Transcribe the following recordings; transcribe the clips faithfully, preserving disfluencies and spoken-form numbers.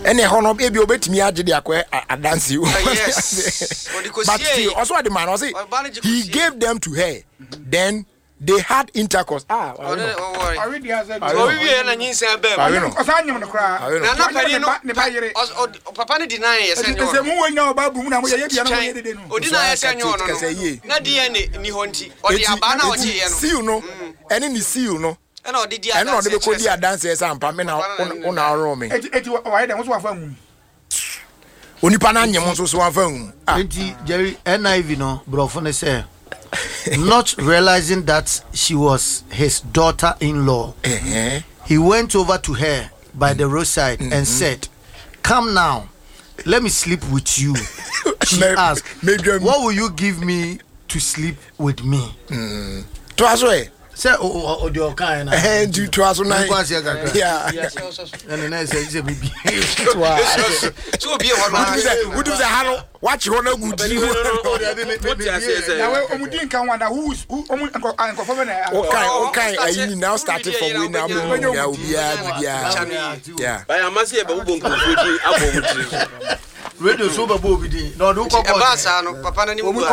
ene ho no e bi obetimi age de akwa dance you yes but still also the man was he gave them to her then they had intercourse ah already has it so we be na nyinsa ba because anyam no kra na na pani no papa ne deny yes anyo se mu wonya oba bu mu na mo ye bia na mo ye dede no odina yes anyo no na die ne ni honti odi aba na oche ye no see you no ene ni see you no ene odi dia ene odi be ko dia dance yes ampa me na una oro me eti why dem so wa fa ngum onipa na anyem so so wa fa ngum enti Jerry N I V no brofo ne say not realizing that she was his daughter-in-law, uh-huh. he went over to her by the roadside mm-hmm. and said, "Come now, let me sleep with you." She asked, "What will you give me to sleep with me?" Mm. To say, "Oh, oh, the kind." Eh, do to us na. Yeah. And then I said, "Baby." So be one. Who do the hello? Watch one good. What you say? Now, omudin kan wanda who who omu anko for na. Okay, okay. I now started from we now. Yeah, we yeah. Yeah. By amasi e ba ubon ko fodi abomutri. Radio so ba bo bi din. No do ko e ba sa no papa na ni mu.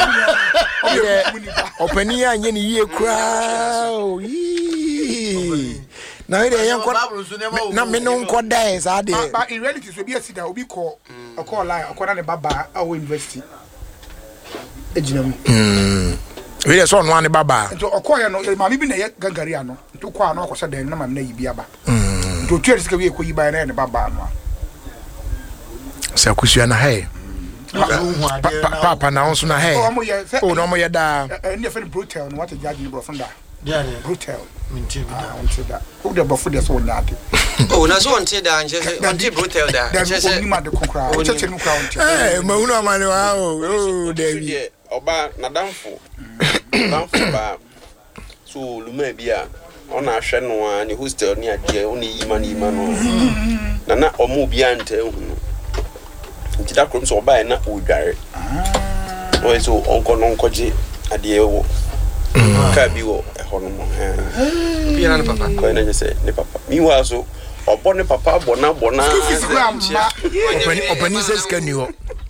Opani anye ni yie kra. Na ide yan ko na me no nko dai sa de. But in reality so be asida obi call a call line akona ne baba a university. Ejinam. Mm. We dey so no ane baba. Nto okoye no ma mi bi na ye gangari ano. Nto kwa no akosa dan na ma na yibi aba. Mm. Nto tuere sika we ko yiba na ne baba ano. Sa kusua na hai. Papa na onso na hai. Oh no mo ye da. Ni fe brutal no what a judge ni bro from da. Yeah, brutal. Minti bi da. Until that. Who the buffer there so na de. Oh na so until that nje until brutal da. Nje se ni ma de kokra. O cheche nu kra until. Eh, ma unu amane wa o. Oh, David. Oba na damfo. Damfo ba. So luma bia ona ahwe no a ni hostel ni ade oni yima ni yima no. Na na omo bia nte hu no. Nti da krom so oba na odware. Ah. O so onko no nkoje ade wo. Ka bi wo e hono mo. Bi na papa. Ko na say ne papa. Mi wa so obo ne papa bona bona. Opani opani says can you.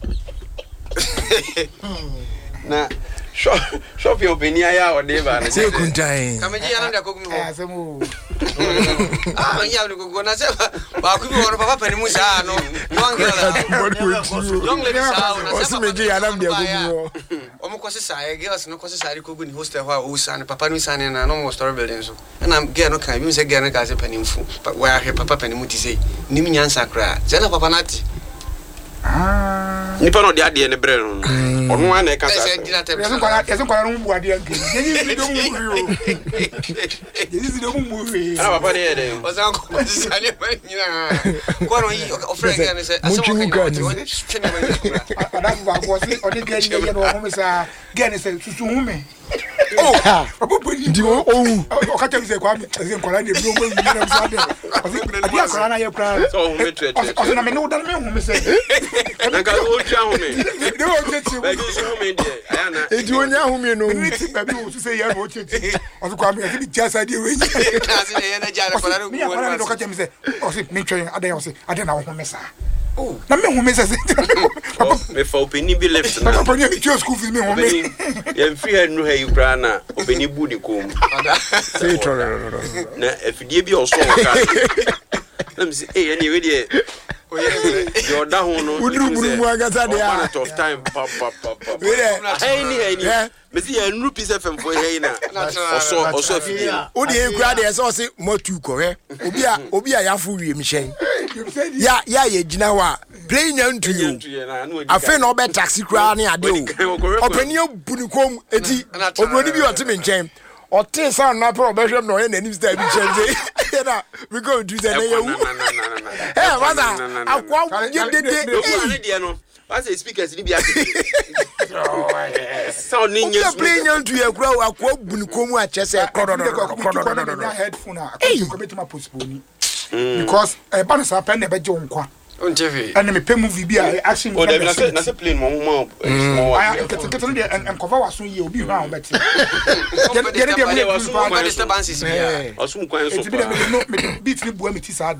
Na shop shop yo benia ya odeba na say kuntai kameji ya nda kogu mi ho asemu ah ya ni kogu na se ba ku bi wona papa pani musa no wangela young lady sa na se meji ya nda kogu o mo kwose sa e girls no kwose sa ri kogu ni hostel ho a o sa ne papa ni sa ne na no mo story building so na ge no kan bi se ge na ka se pani mfu wa he papa pani muti sei ni mi nyansa kra ze na papa nati ah nipa no de ade ne bre no onu an e ka sa yeso kwala yeso kwala no bu ade an ke yeyi do mu ri o yeyi do mu ri ah papa de de o sa ko si sale pa nyina ko no yi o frega ne se aso ko ni o tene ba ni ada ba ko si o de ge ni ye no mo sa ge ne se susu hu me oh papa ndi o o ka tell se kwa mi se kwala ni bi o mo yi na so ade o si ade akwala na ye pra so hu me tre tre o na me no da me hu me se na ka o twa hu me de o tete ba ji hu me de ayana edi onya hu me no ni ti ba bi o se ye o tete o si kwa mi e bi jasa de we na se ye na jara kwala ru ko wona do ka tell me se o si me twa ade o si ade na hu me sa oh na me hu me se papa me fa opini bi left na papa ni ti school fees me hu me ye fi he no he kra na opini bu ni kom say tro na afidie bi o so ka na me say eh any we dey your da ho no udru buru mu agasa de a of time pap pap pap we dey hey ni hey ni me say ya nru piece fm for hey na oso oso afidie o de kra de so say motu ko he obi a obi a yafu wie mi hyen ya ya ye gina wa play nyantu yo afi na obe taxi kra na ade o opani obuni kom eti obroni bi ote me nchen ote sound na pro be hwem no ye na nim star bi chenze na we go do the na you eh waza akwa ye de de no what's the speakers ni bi ati sound ni nyesu play nyantu ye kra akwa obuni kom a chese kro do do headphone a ko beti ma postpone because e ba no sa pen na be je nkwa on T V and me pay movie bi a action oh na say na say plane mo mo small I get get no dey and cover was so ye obi hu an beti get get dey mo disturbances bi a osum kwan so beat ni bua me ti sa